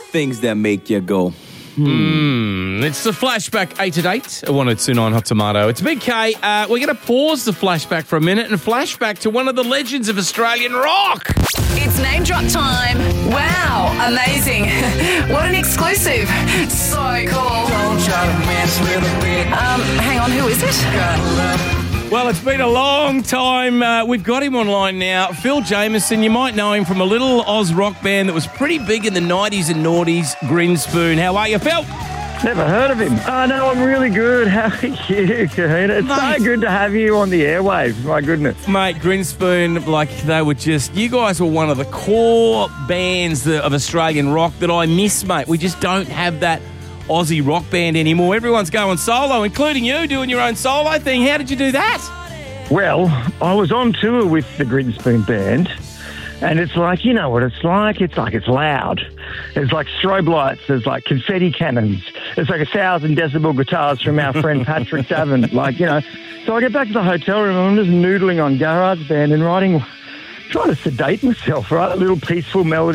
things that make you go, It's the flashback 8 at 8, a 1029 Hot Tomato. It's Big K. We're going to pause the flashback for a minute and flashback to one of the legends of Australian rock. It's name drop time. Wow, amazing. What an exclusive. So cool. Hang on, who is it? Well, it's been a long time. We've got him online now. Phil Jamieson, you might know him from a little Oz rock band that was pretty big in the 90s and noughties, Grinspoon. How are you, Phil? Never heard of him. Oh, no, I'm really good. How are you, Kahina? It's so good to have you on the airwaves. My goodness. Mate, Grinspoon, like they were just... You guys were one of the core bands of Australian rock that I miss, mate. We just don't have that Aussie rock band anymore. Everyone's going solo, including you doing your own solo thing. How did you do that? Well, I was on tour with the Grinspoon band, and it's like, you know what it's like? It's loud. There's like strobe lights. There's like confetti cannons. There's like 1,000 decibel guitars from our friend Patrick Davin. Like, you know. So I get back to the hotel room and I'm just noodling on GarageBand and trying to sedate myself, right? A little peaceful melody.